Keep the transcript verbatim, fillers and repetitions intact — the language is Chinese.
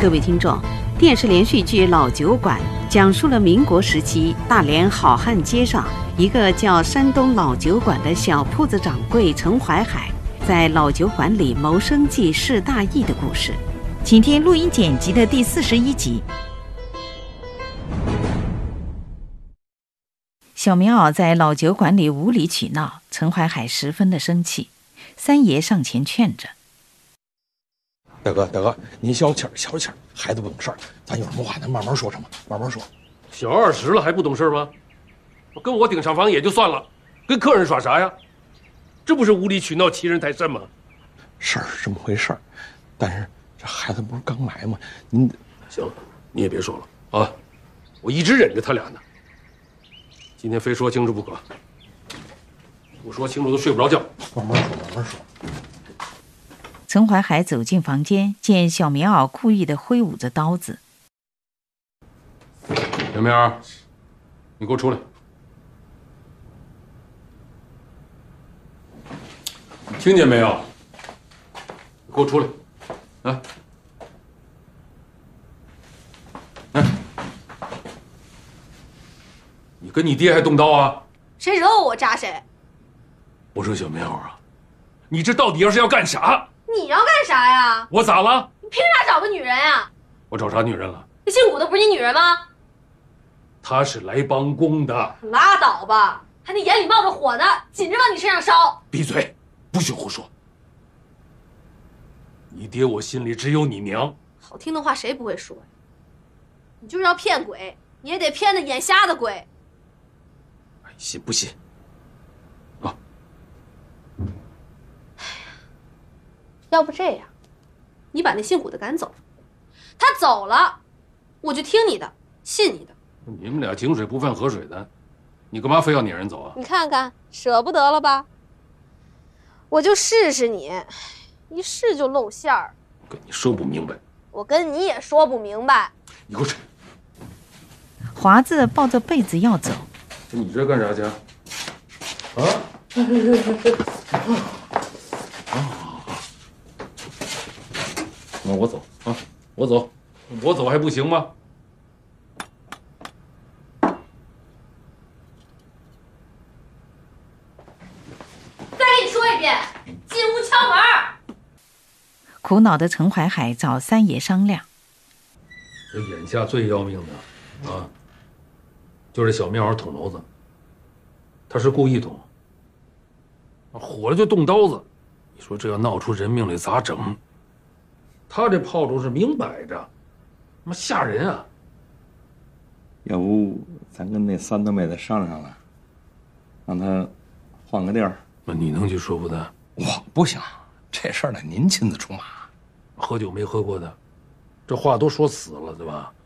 各位听众，电视连续剧《老酒馆》讲述了民国时期大连好汉街上一个叫山东老酒馆的小铺子掌柜陈怀海在老酒馆里谋生计事大义的故事。请听录音剪辑的第四十一集。小棉袄在老酒馆里无理取闹，陈怀海十分的生气。三爷上前劝着： 大哥，大哥，您消气儿，消气儿，孩子不懂事儿，咱有什么话咱慢慢说，什么慢慢说。 小二十了还不懂事吗？跟我顶上房也就算了，跟客人耍啥呀？这不是无理取闹、欺人太甚吗？ 事儿是这么回事儿，但是这孩子不是刚来吗？您行了，你也别说了啊！我一直忍着他俩呢，今天非说清楚不可。不说清楚都睡不着觉。 慢慢说，慢慢说。 陈怀海走进房间，见小棉袄故意的挥舞着刀子。 小棉袄，你给我出来！听见没有？你给我出来！来，来，你跟你爹还动刀啊？ 谁惹我，我扎谁。 我说小棉袄啊，你这到底要是要干啥？ 你要干啥呀？ 我咋了？ 你凭啥找个女人呀？ 我找啥女人了？ 那姓古的不是你女人吗？ 她是来帮工的。 拉倒吧，还那眼里冒着火呢，紧着往你身上烧。 闭嘴，不许胡说。你爹我心里只有你娘。 好听的话谁不会说呀？你就是要骗鬼，你也得骗得眼瞎的鬼。 信不信？啊！ 要不这样，你把那姓古的赶走，他走了，我就听你的，信你的。 你们俩井水不犯河水的，你干嘛非要撵人走啊？ 你看看，舍不得了吧？我就试试你，一试就露馅儿。 跟你说不明白。 我跟你也说不明白。 你给我扯！ 华子抱着被子要走。 你这干啥去？啊？那我走啊，我走，我走还不行吗？ 再跟你说一遍，进屋敲门。 苦恼的陈怀海找三爷商量。 这眼下最要命的啊，就是小棉袄捅娄子，他是故意捅，火了就动刀子。你说这要闹出人命来咋整？他这炮竹是明摆着，他妈吓人啊！ 要不咱跟那三大妹子商量商量，让他换个地儿。 那你能去说服他？ 我不行，这事儿得您亲自出马。 喝酒没喝过的，这话都说死了，对吧？